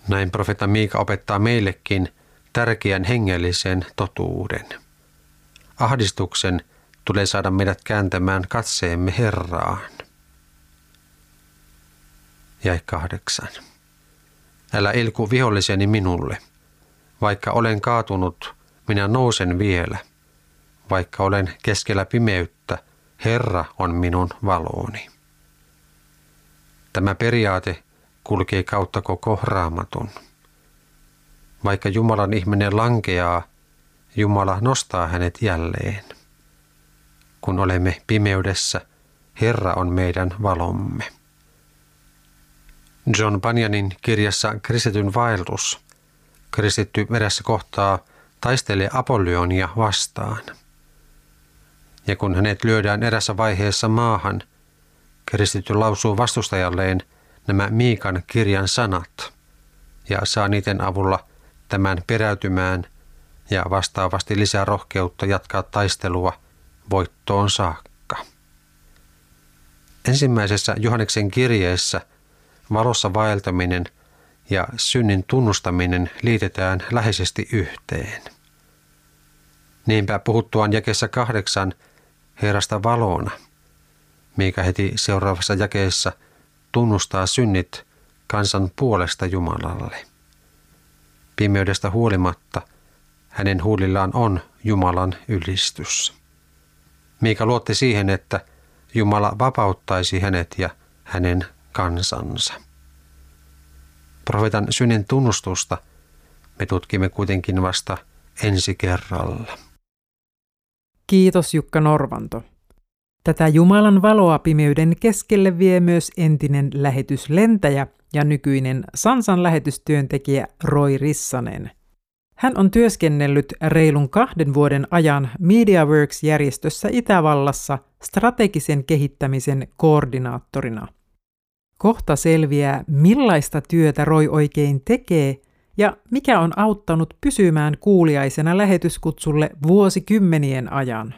Näin profeetta Miika opettaa meillekin tärkeän hengellisen totuuden. Ahdistuksen tulee saada meidät kääntämään katseemme Herraan. Jae 8. Älä ilku viholliseni minulle. Vaikka olen kaatunut, minä nousen vielä. Vaikka olen keskellä pimeyttä, Herra on minun valoni. Tämä periaate kulkee kautta koko Raamatun. Vaikka Jumalan ihminen lankeaa, Jumala nostaa hänet jälleen. Kun olemme pimeydessä, Herra on meidän valomme. John Bunyanin kirjassa Kristityn vaellus kristitty erässä kohtaa taistelee Apollyonia vastaan. Ja kun hänet lyödään erässä vaiheessa maahan, kristitty lausuu vastustajalleen nämä Miikan kirjan sanat ja saa niiden avulla tämän peräytymään ja vastaavasti lisää rohkeutta jatkaa taistelua voittoon saakka. Ensimmäisessä Johanneksen kirjeessä valossa vaeltaminen ja synnin tunnustaminen liitetään läheisesti yhteen. Niinpä puhuttuaan jakeessa 8 Herrasta valona, Miika heti seuraavassa jakeessa tunnustaa synnit kansan puolesta Jumalalle. Pimeydestä huolimatta hänen huulillaan on Jumalan ylistys. Miika luotti siihen, että Jumala vapauttaisi hänet ja hänen kansansa. Profeetan synnin tunnustusta me tutkimme kuitenkin vasta ensi kerralla. Kiitos Jukka Norvanto. Tätä Jumalan valoa pimeyden keskelle vie myös entinen lähetyslentäjä ja nykyinen Sansan lähetystyöntekijä Roy Rissanen. Hän on työskennellyt reilun 2 vuoden ajan MediaWorks-järjestössä Itävallassa strategisen kehittämisen koordinaattorina. Kohta selviää, millaista työtä Roy oikein tekee ja mikä on auttanut pysymään kuuliaisena lähetyskutsulle vuosikymmenien ajan.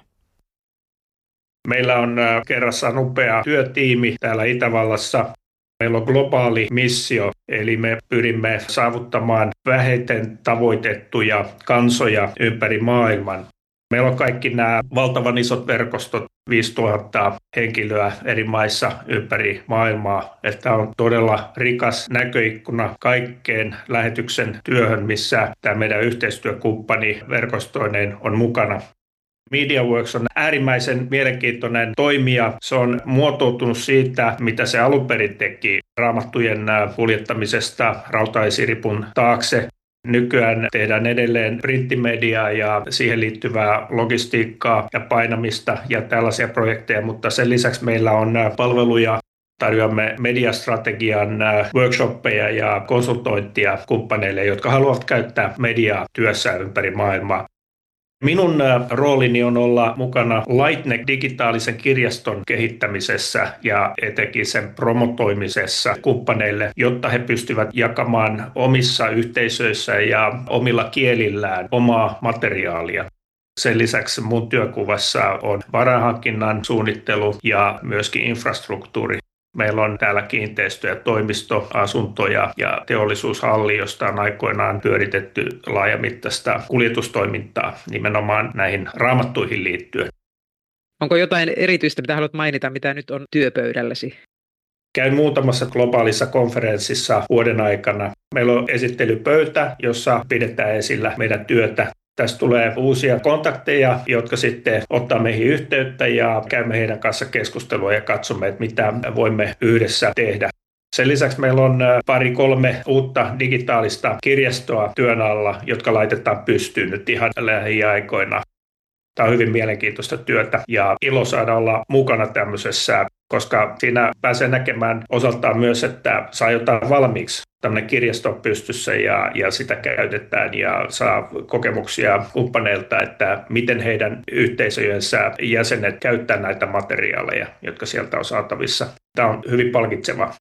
Meillä on kerrassaan upea työtiimi täällä Itävallassa. Meillä on globaali missio, eli me pyrimme saavuttamaan vähiten tavoitettuja kansoja ympäri maailman. Meillä on kaikki nämä valtavan isot verkostot, 5000 henkilöä eri maissa ympäri maailmaa. Tämä on todella rikas näköikkuna kaikkeen lähetyksen työhön, missä tämä meidän yhteistyökumppani verkostoineen on mukana. MediaWorks on äärimmäisen mielenkiintoinen toimija. Se on muotoutunut siitä, mitä se alun perin teki raamattujen kuljettamisesta rautaesiripun taakse. Nykyään tehdään edelleen printtimediaa ja siihen liittyvää logistiikkaa ja painamista ja tällaisia projekteja, mutta sen lisäksi meillä on palveluja. Tarjoamme mediastrategian workshoppeja ja konsultointia kumppaneille, jotka haluavat käyttää mediaa työssään ympäri maailmaa. Minun roolini on olla mukana Lightneck digitaalisen kirjaston kehittämisessä ja etenkin sen promotoimisessa kumppaneille, jotta he pystyvät jakamaan omissa yhteisöissä ja omilla kielillään omaa materiaalia. Sen lisäksi mun työkuvassa on varainhankinnan suunnittelu ja myöskin infrastruktuuri. Meillä on täällä kiinteistöjä, toimisto, asuntoja ja teollisuushalli, josta on aikoinaan pyöritetty laajamittaista kuljetustoimintaa nimenomaan näihin raamattuihin liittyen. Onko jotain erityistä, mitä haluat mainita, mitä nyt on työpöydälläsi? Käyn muutamassa globaalissa konferenssissa vuoden aikana. Meillä on esittelypöytä, jossa pidetään esillä meidän työtä. Tästä tulee uusia kontakteja, jotka sitten ottaa meihin yhteyttä ja käymme heidän kanssa keskustelua ja katsomme, että mitä voimme yhdessä tehdä. Sen lisäksi meillä on 2-3 uutta digitaalista kirjastoa työn alla, jotka laitetaan pystyyn nyt ihan lähiaikoina. Tämä on hyvin mielenkiintoista työtä ja ilo saada olla mukana tämmöisessä, koska siinä pääsee näkemään osaltaan myös, että saa jotain valmiiksi. Tämmöinen kirjasto on pystyssä ja sitä käytetään ja saa kokemuksia kumppaneilta, että miten heidän yhteisöjensä jäsenet käyttää näitä materiaaleja, jotka sieltä on saatavissa. Tämä on hyvin palkitsevaa.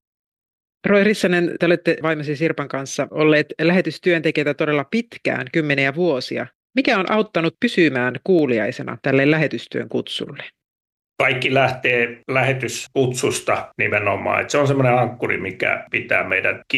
Roy Rissanen, te olette vaimosi Sirpan kanssa olleet lähetystyöntekijöitä todella pitkään, kymmeniä vuosia. Mikä on auttanut pysymään kuuliaisena tälle lähetystyön kutsulle? Kaikki lähtee lähetyskutsusta nimenomaan. Että se on semmoinen ankkuri, mikä pitää meidän